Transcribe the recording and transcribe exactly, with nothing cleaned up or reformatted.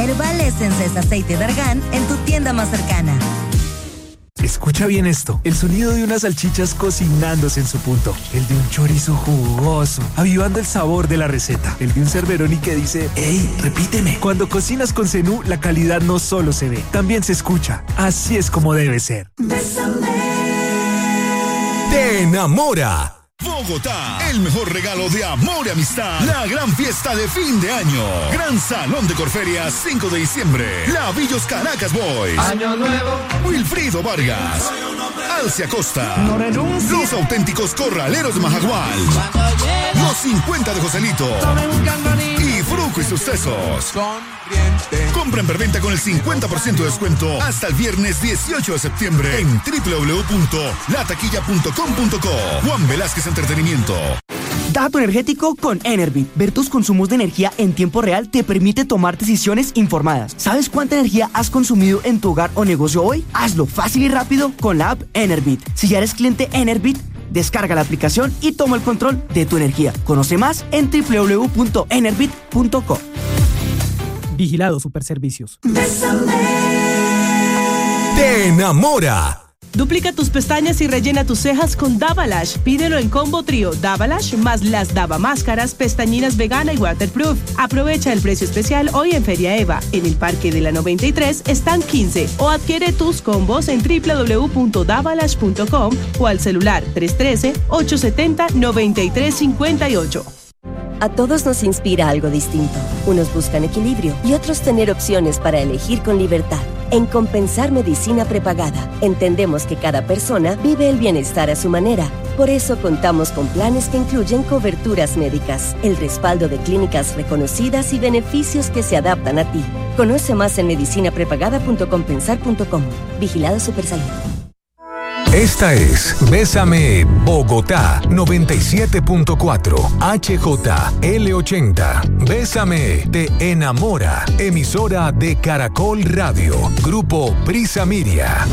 Herbal Essence es aceite de argán en tu tienda más cercana. Escucha bien esto, el sonido de unas salchichas cocinándose en su punto, el de un chorizo jugoso, avivando el sabor de la receta, el de un Cerberoni que dice, ¡ey, repíteme! Cuando cocinas con Zenú, la calidad no solo se ve, también se escucha. Así es como debe ser. Bésame. Te enamora. Bogotá, el mejor regalo de amor y amistad. La gran fiesta de fin de año. Gran Salón de Corferias, cinco de diciembre. Lavillos Caracas Boys. Año nuevo. Wilfrido Vargas. Alcia Costa. No renuncio. Los auténticos corraleros de Majagual. Los cincuenta de Joselito. Y Fruco y sus tesos. Compra en preventa con el cincuenta por ciento de descuento hasta el viernes dieciocho de septiembre en doble u doble u doble u punto la taquilla punto com punto co. Juan Velázquez Entretenimiento. Dato energético con Enerbit. Ver tus consumos de energía en tiempo real te permite tomar decisiones informadas. ¿Sabes cuánta energía has consumido en tu hogar o negocio hoy? Hazlo fácil y rápido con la app Enerbit. Si ya eres cliente Enerbit, descarga la aplicación y toma el control de tu energía. Conoce más en doble u doble u doble u punto enerbit punto co. Vigilado Superservicios. Te enamora. Duplica tus pestañas y rellena tus cejas con Davalash. Pídelo en combo trío Davalash más las Dava Máscaras, pestañinas vegana y waterproof. Aprovecha el precio especial hoy en Feria Eva. En el Parque de la noventa y tres están quince. O adquiere tus combos en doble u doble u doble u punto davalash punto com o al celular tres uno tres, ocho siete cero, nueve tres cinco ocho. A todos nos inspira algo distinto. Unos buscan equilibrio y otros tener opciones para elegir con libertad. En Compensar Medicina Prepagada, entendemos que cada persona vive el bienestar a su manera. Por eso contamos con planes que incluyen coberturas médicas, el respaldo de clínicas reconocidas y beneficios que se adaptan a ti. Conoce más en medicina prepagada punto compensar punto com. Vigilado Supersalud. Esta es Bésame Bogotá noventa y siete punto cuatro H J L ochenta. Bésame te enamora. Emisora de Caracol Radio. Grupo Prisa Miria.